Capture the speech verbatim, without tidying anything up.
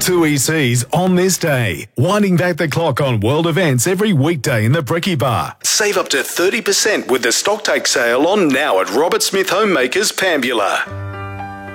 Two E Cs on this day. Winding back the clock on world events every weekday in the Brekkie Bar. Save up to thirty percent with the stocktake sale on now at Robert Smith Homemakers, Pambula.